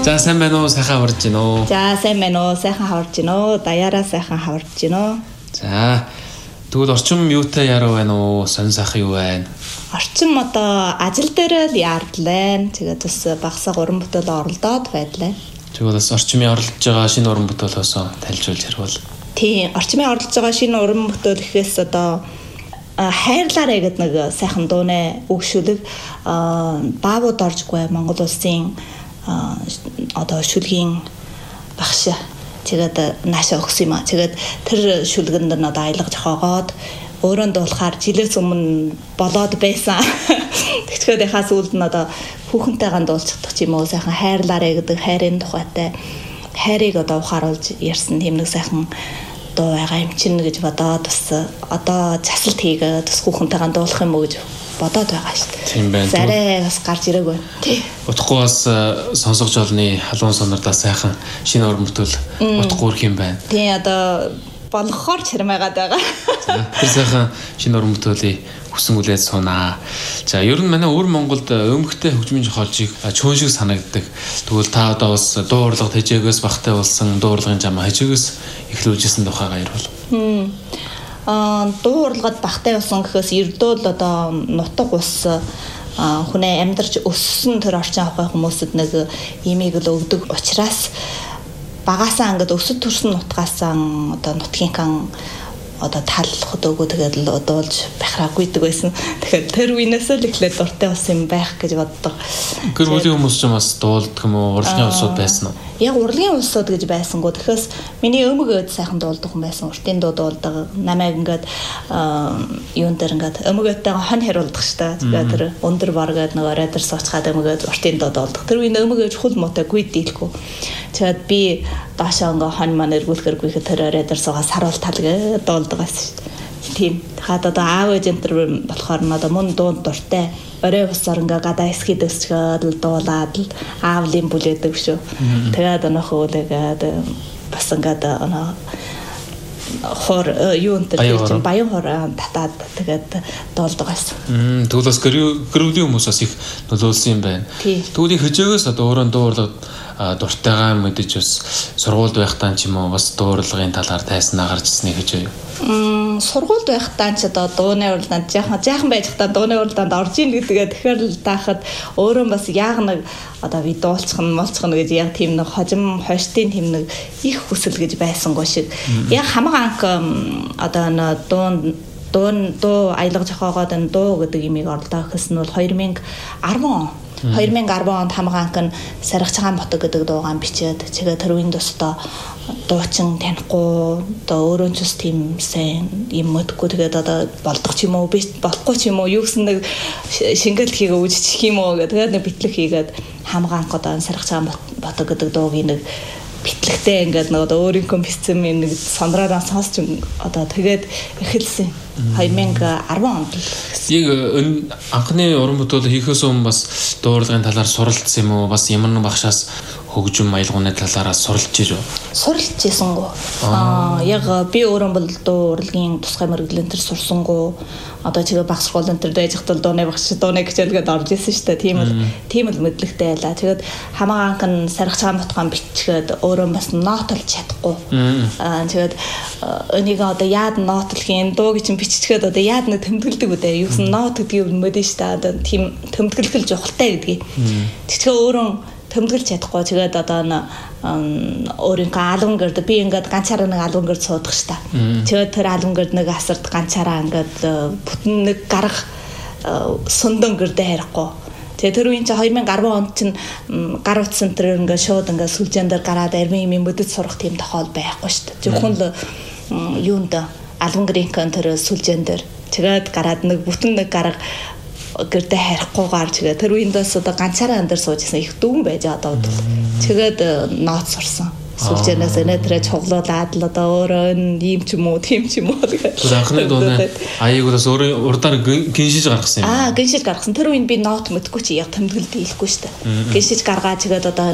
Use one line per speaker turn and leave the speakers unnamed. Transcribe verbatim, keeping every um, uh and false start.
За сайн байна уу? Сайхан хаварж байна уу?
За сайн байна уу? Сайхан хаварж байна уу? Даяараа сайхан хаварж байна уу?
За тэгвэл орчин юутай яруу байна уу? Сонь сайхан юу байна?
Орчин одоо ажил дээр л яардлаа. Тэгээд бас багсаа уран бүтээл оролдоод байдлаа.
Тэгвэл бас орчмын оролдож байгаа шинэ уран бүтээлөөс тайлжуулж ярил.
Тийм, орчмын оролдож байгаа шинэ уран бүтээл гэхээс одоо хайрлаарэ гэдэг нэг сайхан дууны өгшүүлэг баавууд оржгүй Монгол улсын одоо шүлгийн багш тэгээд наашаа өгсөн юм аа. Тэгээд тэр шүлгэнд нь одоо аялга жохоогоод өөрөнд болохоор жилээс өмнө болоод байсан. Тэгчгээд яхаас үүлд нь одоо хүүхэнтэйгээ дуулцдаг ч юм уу сайхан хайрлаарэ гэдэг хайрын тухайтай хайрыг одоо ухааруулж ярьсан тийм нэг сайхан дуу байгаа юм чинь гэж бодоод бас одоо засалт хийгээд бас хүүхэнтэйгээ дуулах юм уу гэж бодоод байгаа шүү дээ.
Тийм байна.
Зарай бас гарч ирээгүй. Тий.
Утгагүй бас сонсогч олны халуун сонордоо сайхан шинэ уран бүтээл утгагүй ирэх юм байна.
Тий одоо болгохоор чармайгаад байгаа.
Тэр сайхан шинэ уран бүтээлийг хүсэн үлээд сунаа. За ер нь манай өвөр Монголд өмгтэй хөгжмийн зохиолчийг чөөн шиг санагддаг. Тэгвэл та одоо бас дуу урлаг тэжээгээс багтай болсон дуу урлагын жамаа хажигээс эхлүүлжсэн тухайгаа ярил.
Хм. Аа дуу урлагад багтай болсон гэхээс ердөө л одоо нутаг ус хүнээ амьдарч өссөн тэр орчин авах хүмүүсд нэг имийг л өгдөг учраас багасаа ингээд өсөд төрсөн нутгаасаа одоо нутгийнхаа одоо тал хөдөөгөө тэгээд л дуулж бахраагүйдэг байсан. Тэгэхээр тэр үеэс л эхлээд дуртай болсон юм байх гэж боддог.
Гэр бүлийн хүмүүс ч бас дуулдаг юм уу? Урлагийн улсууд байсан уу?
Яг урлагийн улсууд гэж байсангүй. Тэгэхээс миний өмгөөд сайхан дуулдаг хүн байсан. Уртын дуу дуулдаг. Намайг ингээд юун дээр ингээд өмгөөдтэйгээ хон хариулдаг штэ. Тэгээд тэр өндөр бар гэдэг нэг орой дээр сууцгаад өмгөөд уртын дуу дуулдаг. Тэр үеийн өмгөөж хул мотой гүйд дийлэхгүй. Тэгээд би даашаа ингээ хон маань эргүүлэхэр гүйхэд тэр орой дээр суугаа саруул талгээ дуулдаг байсан шүү дээ. Тийм. Хаад одоо аав ээж энтер болохоор нь одоо мөн дуунд дуртай. Орой усаар ингээ гадаа эсхийд өсчөөд л дуулаад л аавлын бүлээдэг шүү. Тэгээд өнөөх үлээгээд бас ингээд оноо хор юу энтер чинь баян хор татаад тэгээд дуулдаг байсан.
Мм тэгвэл бас гэрүүлийн хүмүүсээс их нөлөөлсөн юм байна. Тэгвэл их хажоогоос одоо өөрөө дуурлаад дуртайгаа мэдээж бас сургуульд байхдаа ч юм уу бас дуурлагын талаар тайснаа гарч ирсний гэж юу?
Мм сургуульд байхдаа ч одоо дууны уралдаанд жаахан жаахан байж хата дууны уралдаанд орж ийн гэдгээ тэгэхээр л таахад өөрөө бас яг нэг одоо би дуулчих нь молчих нь гэж яг тийм нэг хожим хойштын тийм нэг их хүсэл гэж байсангүй шиг. Яг хамаг анх одоо н дуун дуун дуу аялга жохоогоод энэ дуу гэдэг имийг орлоо гэхсэн нь бол two thousand ten он two thousand ten онд хамгаанк нь Саргачаан ботог гэдэг дуугаан бичээд тэгээ тэр үеийн тусдаа дуучин танихгүй одоо өөрөө ч бас тийм сайн юм мэдгүй тэгээд одоо болдог ч юм уу би болохгүй ч юм уу юу гэсэн нэг шингээл хийгээ үжчих юм уу гэдэг тэгээд нэг битлэг хийгээд хамгаанк одоо Саргачаан ботог гэдэг дуугийн нэг битлэгтэй ингээд нэг одоо өөрийнхөө бисцэм нэг сондраараа сонсч одоо тэгээд эхэлсэн two thousand ten онд.
Яг энэ анхны уран бүтээл хийхээс өмнө бас дуурлагын талаар суралцсан юм уу? Бас ямар нэгэн багшаас хөгжим аялгауны талаараа суралж ирв.
Суралж ирсэнгүү. Аа яг би өөрөө бол дуу урлагийн тусгай мэргэжлэн төр сурсангуу. Одоо чигээ багш сургуулийн төр дэж хатал дууны багш дууны хичээлгээд орж исэн шүү дээ. Тийм л тийм л мэдлэгтэй байлаа. Тэгээд хамааганк нь Саргачаан ботгоон бичгээд өөрөө бас ноотолж чадахгүй. Аа тэгээд энийг одоо яад ноотолх юм дууг чинь биччихэд одоо яад нэг тэмдэглэдэг үү? Юу гэсэн ноот гэдгийг мэдэн шүү дээ. Одоо тийм тэмдэглэл жохолтой гэдгийг. Тэгэхээр өөрөө тэмдэглэж чадахгүй. Тэгээд одоо өөрийнхөө албан гэрд би ингээд ганцаараа нэг албан гэрд суудах ш та. Тэгээд тэр албан гэрд нэг асарт ганцаараа ингээд бүтэн нэг гарах сундан гэрдээ харихгүй. Тэгээд тэр үеийн чи two thousand ten онд чинь гар утсан тэр ингээд шууд ингээд сүлжээн дээр гараад армийн юм мэдэж сурах тийм тохиол байхгүй ш та. Зөвхөн л юунд албан гэрийн тэр сүлжээн дээр тэгээд гараад нэг бүтэн нэг гарах гэрдээ харихгүй гарч тэгээ тэр үеиндээс одоо ганцаараа андер сууж исэн их дүүн байж одоо бол тэгээд ноот сурсан. Сүлжээнээс энэтрэ чуглуулаад л одоо өөрөө ийм ч юм уу тийм ч юм уу гэдэг.
Анхны дууны аяыг бас өөрөө урдаар гиншиж гаргасан юм.
Аа гиншиж гаргасан. Тэр үенд би ноот мэдгүй чи яг тэмдэглэл дийлэхгүй шүү дээ. Гиншиж гаргаад тэгээд одоо